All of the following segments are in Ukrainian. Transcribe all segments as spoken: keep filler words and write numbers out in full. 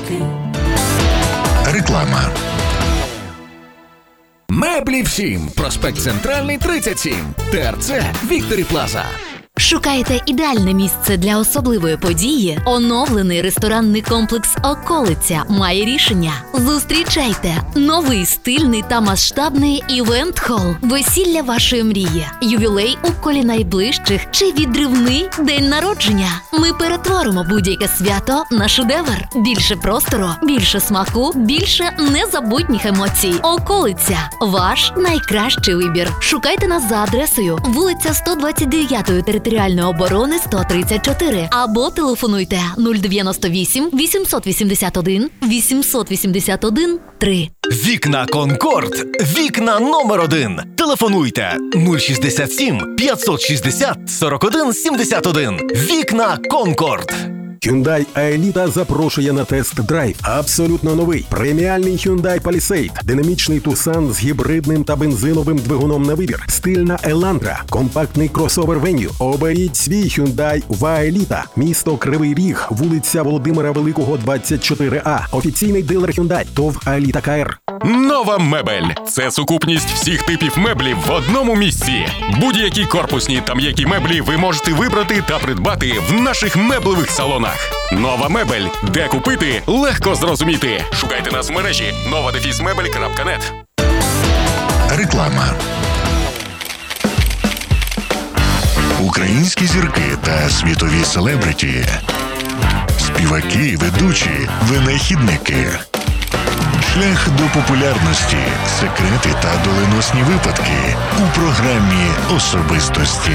зірки. Реклама. Меблі всім. Проспект Центральний, тридцять сім. ТРЦ Вікторі Плаза. Шукаєте ідеальне місце для особливої події? Оновлений ресторанний комплекс «Околиця» має рішення. Зустрічайте новий стильний та масштабний івент-хол. Весілля вашої мрії, ювілей у колі найближчих чи відривний день народження. Ми перетворимо будь-яке свято на шедевр. Більше простору, більше смаку, більше незабутніх емоцій. «Околиця» – ваш найкращий вибір. Шукайте нас за адресою вулиця сто двадцять дев'ять територіальної оборони сто тридцять чотири або телефонуйте нуль дев'яносто вісім вісімсот вісімдесят один вісімсот вісімдесят один три. Вікна Конкорд. Вікна номер один. Телефонуйте нуль шістдесят сім п'ятсот шістдесят сорок один сімдесят один. Вікна Конкорд. Hyundai Aelita запрошує на тест-драйв. Абсолютно новий преміальний Hyundai Palisade, динамічний Tucson з гібридним та бензиновим двигуном на вибір, стильна Elantra, компактний кросовер Venue. Оберіть свій Hyundai в Aelita. Місто Кривий Ріг, вулиця Володимира Великого, двадцять чотири А. Офіційний дилер Hyundai ТОВ Aelita КР. Нова мебель – це сукупність всіх типів меблів в одному місці. Будь-які корпусні та м'які меблі ви можете вибрати та придбати в наших меблевих салонах. Нова мебель. Де купити? Легко зрозуміти. Шукайте нас в мережі нова дефіс мебель крапка нет. Реклама. Українські зірки та світові селебриті. Співаки, ведучі, винахідники. Шлях до популярності, секрети та доленосні випадки у програмі «Особистості».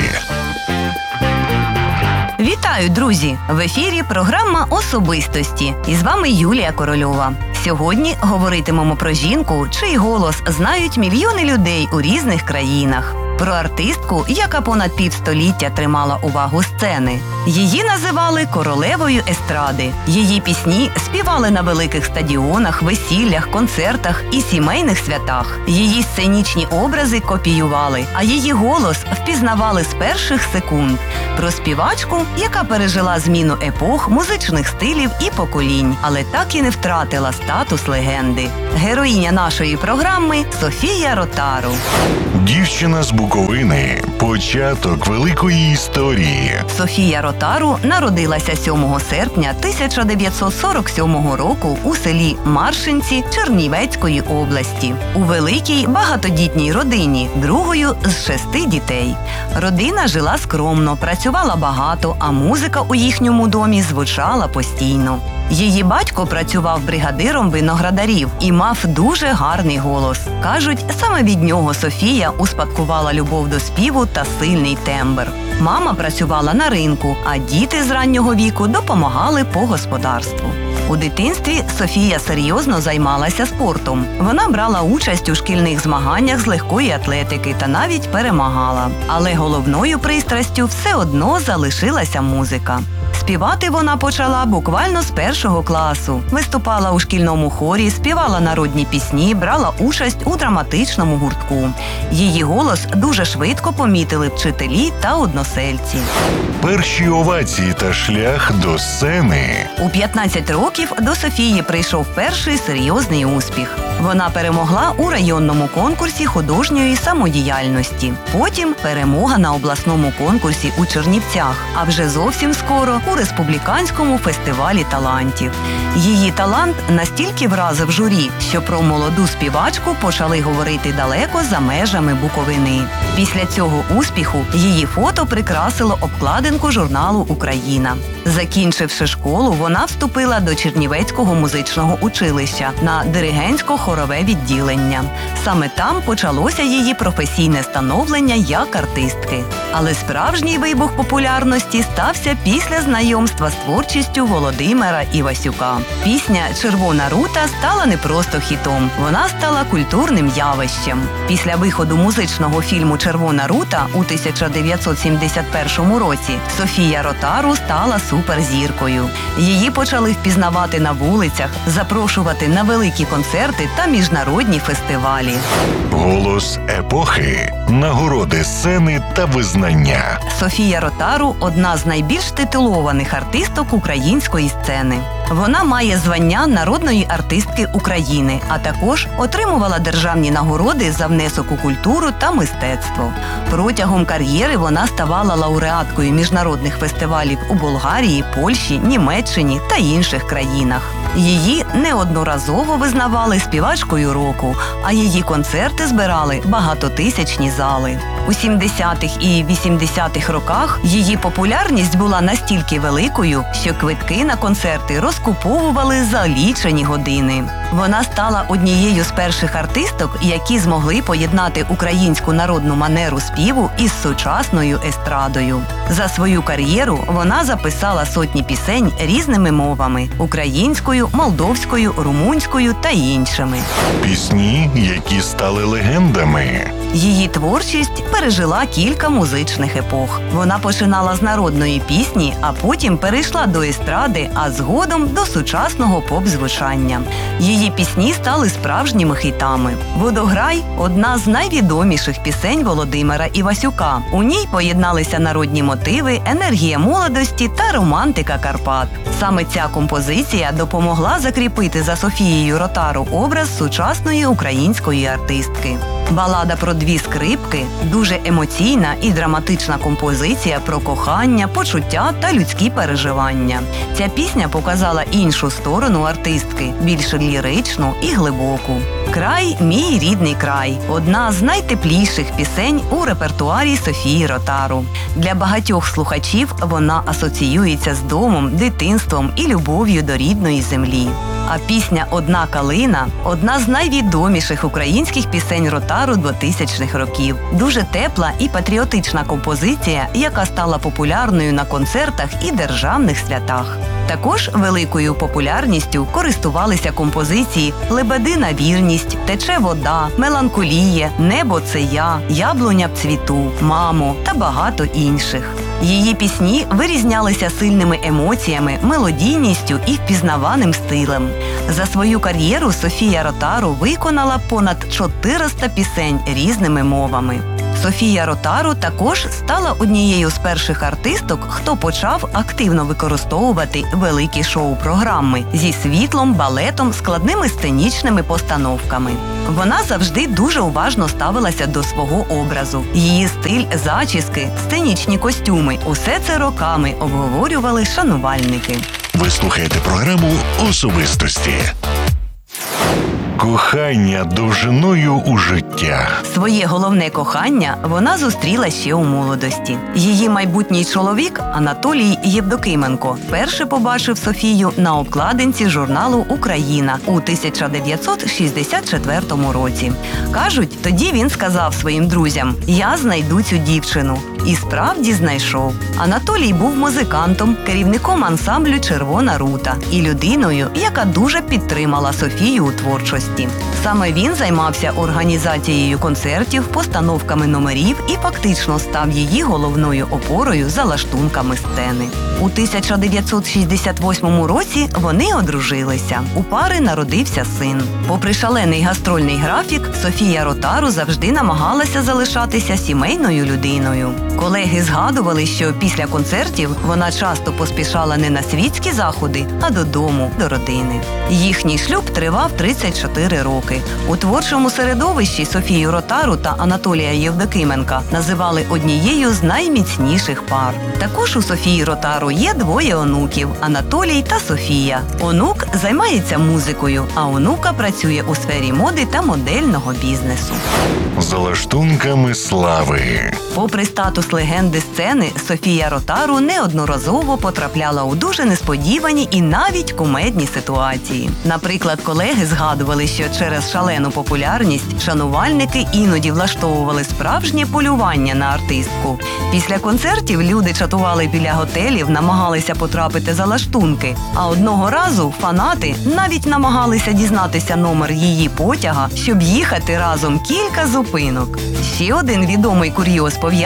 Вітаю, друзі! В ефірі програма «Особистості». І з вами Юлія Корольова. Сьогодні говоритимемо про жінку, чий голос знають мільйони людей у різних країнах. Про артистку, яка понад півстоліття тримала увагу сцени. Її називали королевою естради. Її пісні співали на великих стадіонах, весіллях, концертах і сімейних святах. Її сценічні образи копіювали, а її голос впізнавали з перших секунд. Про співачку, яка пережила зміну епох, музичних стилів і поколінь, але так і не втратила статус легенди. Героїня нашої програми – Софія Ротару. Дівчина з Буковини. Початок великої історії. Софія Ротару народилася сьомого серпня тисяча дев'ятсот сорок сьомого року у селі Маршинці Чернівецької області. У великій багатодітній родині, другою з шести дітей. Родина жила скромно, працювала багато, а музика у їхньому домі звучала постійно. Її батько працював бригадиром виноградарів і мав дуже гарний голос. Кажуть, саме від нього Софія успадкувала любов до співу та сильний тембр. Мама працювала на ринку, а діти з раннього віку допомагали по господарству. У дитинстві Софія серйозно займалася спортом. Вона брала участь у шкільних змаганнях з легкої атлетики та навіть перемагала. Але головною пристрастю все одно залишилася музика. Співати вона почала буквально з першого класу. Виступала у шкільному хорі, співала народні пісні, брала участь у драматичному гуртку. Її голос дуже швидко помітили вчителі та односельці. Перші овації та шлях до сцени. У п'ятнадцять років до Софії прийшов перший серйозний успіх. Вона перемогла у районному конкурсі художньої самодіяльності. Потім перемога на обласному конкурсі у Чернівцях, а вже зовсім скоро у республіканському фестивалі талантів. Її талант настільки вразив журі, що про молоду співачку почали говорити далеко за межами Буковини. Після цього успіху її фото прикрасило обкладинку журналу «Україна». Закінчивши школу, вона вступила до Чернівецького музичного училища на диригентсько-хорове відділення. Саме там почалося її професійне становлення як артистки. Але справжній вибух популярності стався після знайомства з творчістю Володимира Івасюка. Пісня «Червона рута» стала не просто хітом, вона стала культурним явищем. Після виходу музичного фільму «Червона рута» у тисяча дев'ятсот сімдесят першому році Софія Ротару стала суперзіркою. Її почали впізнавати на вулицях, запрошувати на великі концерти та міжнародні фестивалі. Голос епохи, нагороди сцени та визнання. Софія Ротару – одна з найбільш титулованих артисток української сцени. Вона має звання народної артистки України, а також отримувала державні нагороди за внесок у культуру та мистецтво. Протягом кар'єри вона ставала лауреаткою міжнародних фестивалів у Болгарії, Польщі, Німеччині та інших країнах. Її неодноразово визнавали співачкою року, а її концерти збирали багатотисячні зали. У сімдесятих і вісімдесятих роках її популярність була настільки великою, що квитки на концерти розкуповували за лічені години. Вона стала однією з перших артисток, які змогли поєднати українську народну манеру співу із сучасною естрадою. За свою кар'єру вона записала сотні пісень різними мовами – українською, молдовською, румунською та іншими. Пісні, які стали легендами. Її творчість пережила кілька музичних епох. Вона починала з народної пісні, а потім перейшла до естради, а згодом до сучасного поп-звучання. Її пісні стали справжніми хітами. «Водограй» – одна з найвідоміших пісень Володимира Івасюка. У ній поєдналися народні мотиви, енергія молодості та романтика Карпат. Саме ця композиція допомогла закріпити за Софією Ротару образ сучасної української артистки. Балада про дві скрипки – дуже емоційна і драматична композиція про кохання, почуття та людські переживання. Ця пісня показала іншу сторону артистки – більш ліричну і глибоку. «Край – мій рідний край» – одна з найтепліших пісень у репертуарі Софії Ротару. Для багатьох слухачів вона асоціюється з домом, дитинством і любов'ю до рідної землі. А пісня «Одна калина» – одна з найвідоміших українських пісень Ротару двотисячних років. Дуже тепла і патріотична композиція, яка стала популярною на концертах і державних святах. Також великою популярністю користувалися композиції «Лебедина вірність», «Тече вода», «Меланхолія», «Небо – це я», «Яблуня в цвіту», «Мамо» та багато інших. Її пісні вирізнялися сильними емоціями, мелодійністю і впізнаваним стилем. За свою кар'єру Софія Ротару виконала понад чотириста пісень різними мовами. Софія Ротару також стала однією з перших артисток, хто почав активно використовувати великі шоу-програми зі світлом, балетом, складними сценічними постановками. Вона завжди дуже уважно ставилася до свого образу. Її стиль, зачіски, сценічні костюми – усе це роками обговорювали шанувальники. Ви слухаєте програму «Особистості». Кохання довжиною у життя. Своє головне кохання вона зустріла ще у молодості. Її майбутній чоловік Анатолій Євдокименко вперше побачив Софію на обкладинці журналу «Україна» у тисяча дев'ятсот шістдесят четвертому році. Кажуть, тоді він сказав своїм друзям «Я знайду цю дівчину». І справді знайшов. Анатолій був музикантом, керівником ансамблю «Червона рута» і людиною, яка дуже підтримала Софію у творчості. Саме він займався організацією концертів, постановками номерів і фактично став її головною опорою за лаштунками сцени. У тисяча дев'ятсот шістдесят восьмому році вони одружилися. У пари народився син. Попри шалений гастрольний графік, Софія Ротару завжди намагалася залишатися сімейною людиною. Колеги згадували, що після концертів вона часто поспішала не на світські заходи, а додому, до родини. Їхній шлюб тривав тридцять чотири роки. У творчому середовищі Софію Ротару та Анатолія Євдокименка називали однією з найміцніших пар. Також у Софії Ротару є двоє онуків – Анатолій та Софія. Онук займається музикою, а онука працює у сфері моди та модельного бізнесу. За лаштунками слави. Попри статус легенди сцени, Софія Ротару неодноразово потрапляла у дуже несподівані і навіть кумедні ситуації. Наприклад, колеги згадували, що через шалену популярність шанувальники іноді влаштовували справжнє полювання на артистку. Після концертів люди чатували біля готелів, намагалися потрапити за лаштунки. А одного разу фанати навіть намагалися дізнатися номер її потяга, щоб їхати разом кілька зупинок. Ще один відомий курйоз пов'язаний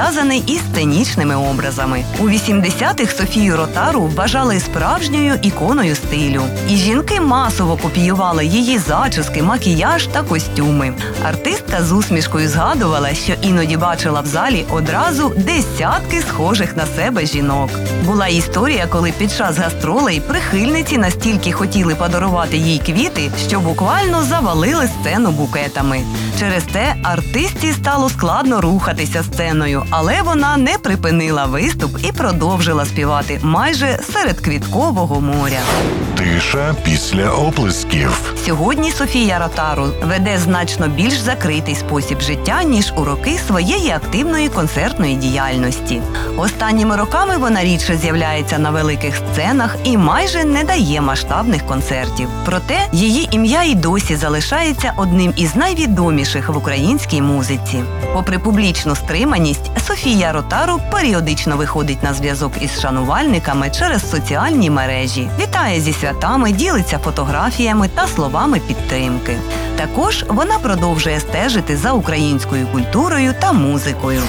і сценічними образами. У вісімдесятих Софію Ротару вважали справжньою іконою стилю. І жінки масово копіювали її зачіски, макіяж та костюми. Артистка з усмішкою згадувала, що іноді бачила в залі одразу десятки схожих на себе жінок. Була історія, коли під час гастролей прихильниці настільки хотіли подарувати їй квіти, що буквально завалили сцену букетами. Через те артистці стало складно рухатися сценою, але вона не припинила виступ і продовжила співати майже серед квіткового моря. Тиша після оплесків. Сьогодні Софія Ротару веде значно більш закритий спосіб життя, ніж у роки своєї активної концертної діяльності. Останніми роками вона рідше з'являється на великих сценах і майже не дає масштабних концертів. Проте її ім'я і досі залишається одним із найвідоміших в українській музиці. Попри публічну стриманість, Софія Ротару періодично виходить на зв'язок із шанувальниками через соціальні мережі, вітає зі святами, ділиться фотографіями та словами підтримки. Також вона продовжує стежити за українською культурою та музикою.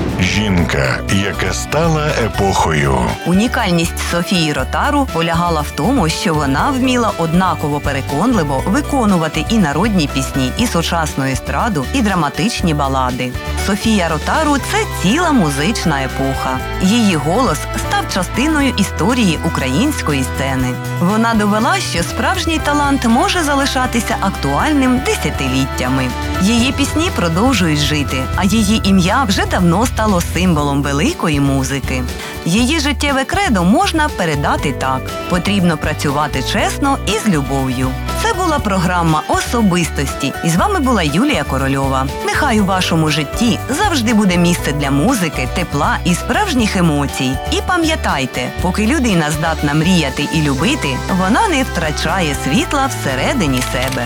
Жінка, яка стала епохою. Унікальність Софії Ротару полягала в тому, що вона вміла однаково переконливо виконувати і народні пісні, і сучасну естраду, і драматичні балади. Софія Ротару – це ціла музична епоха. Її голос став частиною історії української сцени. Вона довела, що справжній талант може залишатися актуальним десятиліттями. Її пісні продовжують жити, а її ім'я вже давно стало символом великої музики. Її життєве кредо можна передати так: потрібно працювати чесно і з любов'ю. Це була програма «Особистості». І з вами була Юлія Корольова. Нехай у вашому житті завжди буде місце для музики, тепла і справжніх емоцій. І пам'ятайте, поки людина здатна мріяти і любити, вона не втрачає світла всередині себе.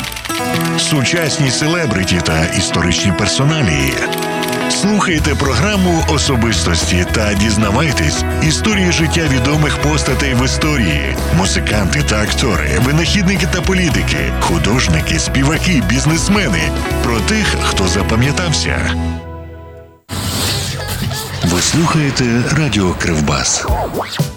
Сучасні селебриті та історичні персоналії. Слухайте програму «Особистості» та дізнавайтесь історії життя відомих постатей в історії. Музиканти та актори, винахідники та політики, художники, співаки, бізнесмени. Про тих, хто запам'ятався. Ви слухаєте Радіо Кривбас.